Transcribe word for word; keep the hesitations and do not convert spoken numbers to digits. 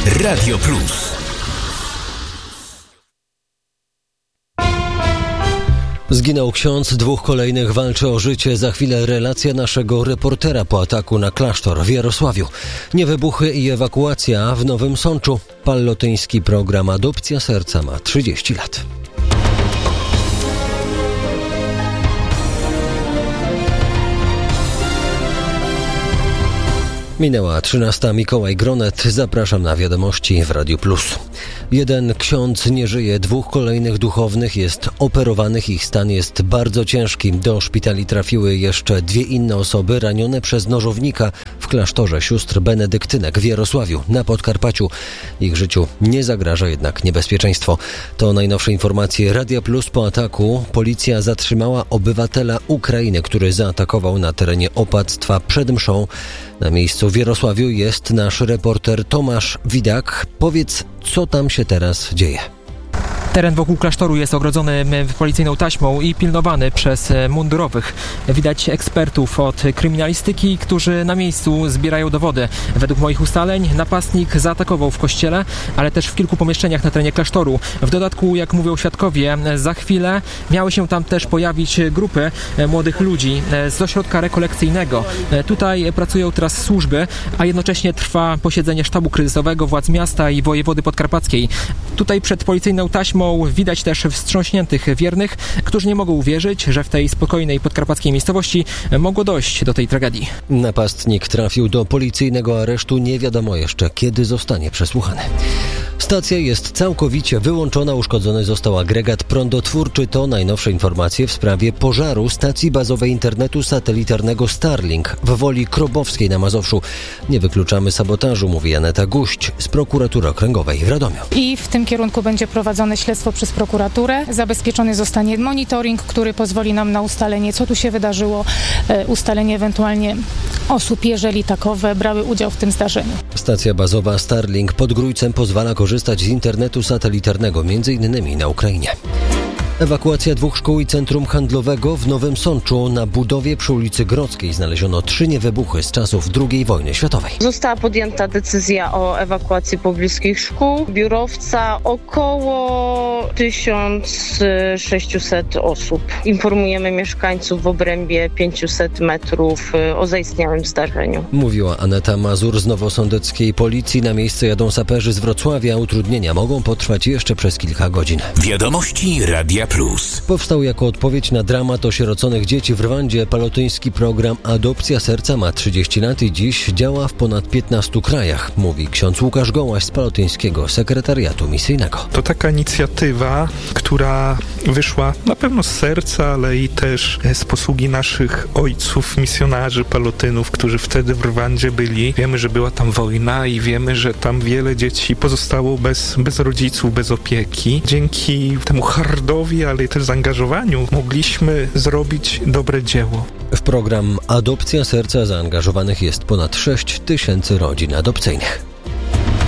Radio Plus. Zginął ksiądz, dwóch kolejnych walczy o życie. Za chwilę relacja naszego reportera po ataku na klasztor w Jarosławiu. Niewybuchy i ewakuacja w Nowym Sączu. Pallotyński program Adopcja Serca ma trzydzieści lat. Minęła trzynasta. Mikołaj Gronet. Zapraszam na wiadomości w Radiu Plus. Jeden ksiądz nie żyje, dwóch kolejnych duchownych jest operowanych. Ich stan jest bardzo ciężki. Do szpitali trafiły jeszcze dwie inne osoby ranione przez nożownika w klasztorze sióstr benedyktynek w Jarosławiu na Podkarpaciu. Ich życiu nie zagraża jednak niebezpieczeństwo. To najnowsze informacje Radia Plus. Po ataku policja zatrzymała obywatela Ukrainy, który zaatakował na terenie opactwa przed mszą. Na miejscu w Jarosławiu jest nasz reporter Tomasz Widak. Powiedz, co tam się teraz dzieje? Teren wokół klasztoru jest ogrodzony policyjną taśmą i pilnowany przez mundurowych. Widać ekspertów od kryminalistyki, którzy na miejscu zbierają dowody. Według moich ustaleń napastnik zaatakował w kościele, ale też w kilku pomieszczeniach na terenie klasztoru. W dodatku, jak mówią świadkowie, za chwilę miały się tam też pojawić grupy młodych ludzi z ośrodka rekolekcyjnego. Tutaj pracują teraz służby, a jednocześnie trwa posiedzenie sztabu kryzysowego władz miasta i wojewody podkarpackiej. Tutaj przed policyjną taśmą widać też wstrząśniętych wiernych, którzy nie mogą uwierzyć, że w tej spokojnej podkarpackiej miejscowości mogło dojść do tej tragedii. Napastnik trafił do policyjnego aresztu. Nie wiadomo jeszcze, kiedy zostanie przesłuchany. Stacja jest całkowicie wyłączona. Uszkodzony został agregat prądotwórczy. To najnowsze informacje w sprawie pożaru stacji bazowej internetu satelitarnego Starlink w Woli Krobowskiej na Mazowszu. Nie wykluczamy sabotażu, mówi Aneta Guść z prokuratury okręgowej w Radomiu. I w tym kierunku będzie prowadzone śledztwo przez prokuraturę. Zabezpieczony zostanie monitoring, który pozwoli nam na ustalenie, co tu się wydarzyło, ustalenie ewentualnie osób, jeżeli takowe brały udział w tym zdarzeniu. Stacja bazowa Starlink pod Grójcem pozwala korzystać z internetu satelitarnego, między innymi na Ukrainie. Ewakuacja dwóch szkół i centrum handlowego w Nowym Sączu. Na budowie przy ulicy Grodzkiej znaleziono trzy niewybuchy z czasów drugiej wojny światowej. Została podjęta decyzja o ewakuacji pobliskich szkół, biurowca, około tysiąc sześćset osób. Informujemy mieszkańców w obrębie pięćset metrów o zaistniałym zdarzeniu. Mówiła Aneta Mazur z nowosądeckiej policji. Na miejsce jadą saperzy z Wrocławia. Utrudnienia mogą potrwać jeszcze przez kilka godzin. Wiadomości Radia Plus. Powstał jako odpowiedź na dramat osieroconych dzieci w Rwandzie. Pallotyński program Adopcja Serca ma trzydzieści lat i dziś działa w ponad piętnastu krajach, mówi ksiądz Łukasz Gołaś z Pallotyńskiego Sekretariatu Misyjnego. To taka inicjatywa, która wyszła na pewno z serca, ale i też z posługi naszych ojców, misjonarzy, palotynów, którzy wtedy w Rwandzie byli. Wiemy, że była tam wojna i wiemy, że tam wiele dzieci pozostało bez, bez rodziców, bez opieki. Dzięki temu hardowi, ale też zaangażowaniu mogliśmy zrobić dobre dzieło. W program Adopcja Serca zaangażowanych jest ponad sześć tysięcy rodzin adopcyjnych.